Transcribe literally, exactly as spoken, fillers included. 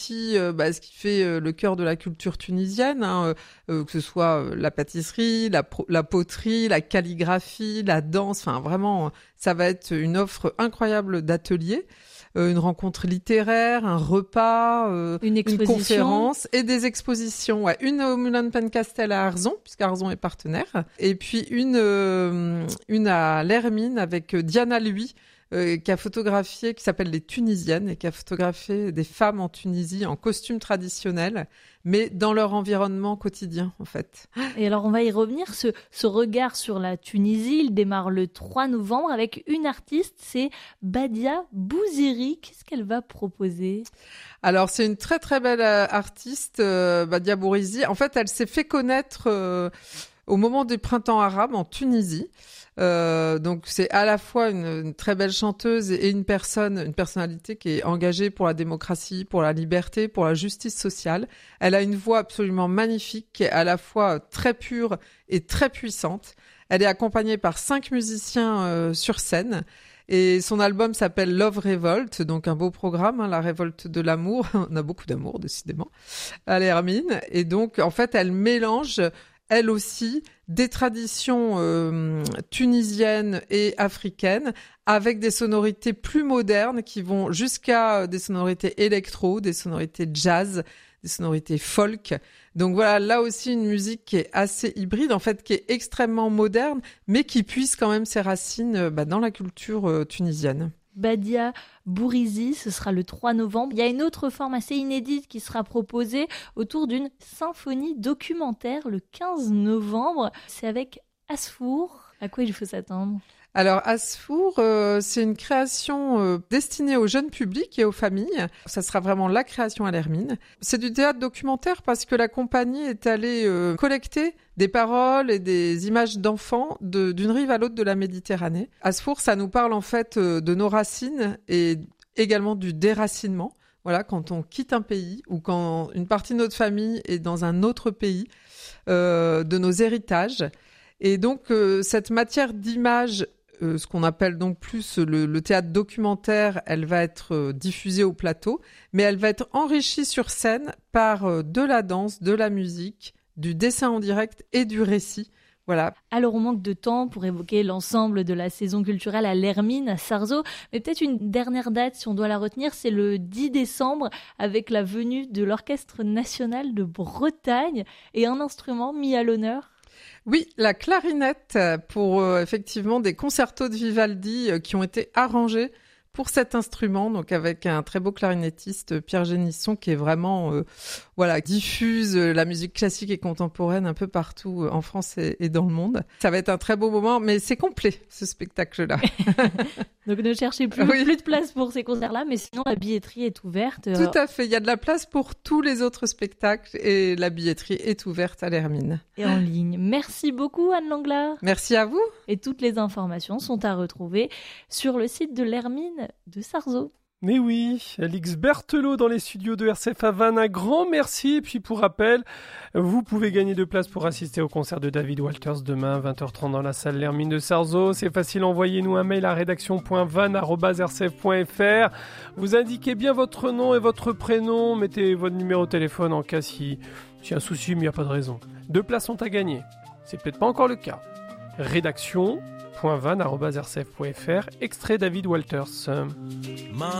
Euh, bah, ce qui fait euh, le cœur de la culture tunisienne, hein, euh, que ce soit euh, la pâtisserie, la, pro- la poterie, la calligraphie, la danse, enfin vraiment, euh, ça va être une offre incroyable d'ateliers, euh, une rencontre littéraire, un repas, euh, une, une conférence et des expositions. Ouais. Une au Moulin de Pencastel à Arzon, puisqu'Arzon est partenaire, et puis une, euh, une à l'Hermine avec Diana Lui, Euh, qui a photographié, qui s'appelle Les Tunisiennes, et qui a photographié des femmes en Tunisie en costume traditionnel, mais dans leur environnement quotidien, en fait. Et alors, on va y revenir. Ce, ce regard sur la Tunisie, il démarre le trois novembre avec une artiste, c'est Badia Bouziri. Qu'est-ce qu'elle va proposer ? Alors, c'est une très, très belle euh, artiste, euh, Badia Bouziri. En fait, elle s'est fait connaître euh, au moment du printemps arabe en Tunisie. Euh, donc c'est à la fois une, une très belle chanteuse et une personne, une personnalité qui est engagée pour la démocratie, pour la liberté, pour la justice sociale. Elle a une voix absolument magnifique, qui est à la fois très pure et très puissante. Elle est accompagnée par cinq musiciens euh, sur scène. Et son album s'appelle Love Revolt, donc un beau programme, hein, la révolte de l'amour. On a beaucoup d'amour, décidément, à l'Hermine. Et donc, en fait, elle mélange, elle aussi, des traditions euh, tunisiennes et africaines avec des sonorités plus modernes qui vont jusqu'à des sonorités électro, des sonorités jazz, des sonorités folk. Donc voilà, là aussi une musique qui est assez hybride, en fait, qui est extrêmement moderne, mais qui puise quand même ses racines bah, dans la culture euh, tunisienne. Badia Bouziri, ce sera le trois novembre. Il y a une autre forme assez inédite qui sera proposée autour d'une symphonie documentaire le quinze novembre. C'est avec Asfour. À quoi il faut s'attendre ? Alors, Asfour, euh, c'est une création euh, destinée au jeune public et aux familles. Ça sera vraiment la création à l'Hermine. C'est du théâtre documentaire parce que la compagnie est allée euh, collecter des paroles et des images d'enfants de, d'une rive à l'autre de la Méditerranée. Asfour, ça nous parle en fait euh, de nos racines et également du déracinement. Voilà, quand on quitte un pays ou quand une partie de notre famille est dans un autre pays, euh, de nos héritages. Et donc, euh, cette matière d'image, euh, ce qu'on appelle donc plus le, le théâtre documentaire, elle va être euh, diffusée au plateau, mais elle va être enrichie sur scène par euh, de la danse, de la musique, du dessin en direct et du récit. Voilà. Alors, on manque de temps pour évoquer l'ensemble de la saison culturelle à l'Hermine, à Sarzeau. Mais peut-être une dernière date, si on doit la retenir, c'est le dix décembre, avec la venue de l'Orchestre national de Bretagne et un instrument mis à l'honneur. Oui, la clarinette pour euh, effectivement des concertos de Vivaldi euh, qui ont été arrangés pour cet instrument, donc avec un très beau clarinettiste, Pierre Génisson, qui est vraiment, euh, voilà, diffuse la musique classique et contemporaine un peu partout en France et, et dans le monde. Ça va être un très beau moment, mais c'est complet, ce spectacle-là. Donc ne cherchez plus, oui. plus de place pour ces concerts-là, mais sinon la billetterie est ouverte. Tout à fait, il y a de la place pour tous les autres spectacles et la billetterie est ouverte à l'Hermine. Et en ligne. Merci beaucoup Anne Langlard. Merci à vous. Et toutes les informations sont à retrouver sur le site de l'Hermine de Sarzeau. Mais oui, Alix Berthelot dans les studios de R C F à Vannes, un grand merci. Et puis pour rappel, vous pouvez gagner deux places pour assister au concert de David Walters demain à vingt heures trente dans la salle L'Hermine de Sarzeau. C'est facile, envoyez-nous un mail à rédaction point vannes arobase r c f point f r. Vous indiquez bien votre nom et votre prénom, mettez votre numéro de téléphone en cas si, si y a un souci, mais il n'y a pas de raison. Deux places sont à gagner, c'est peut-être pas encore le cas. rédaction point vannes arobase r c f point f r, extrait David Walters.